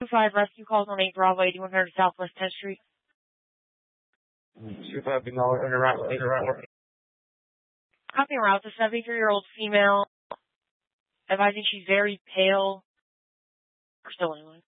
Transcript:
5 rescue calls on 8 Bravo 8100 Southwest 10th Street. 2-5 being all interact. Copy and route. A 73-year-old female. Advising she's very pale. We're still in line.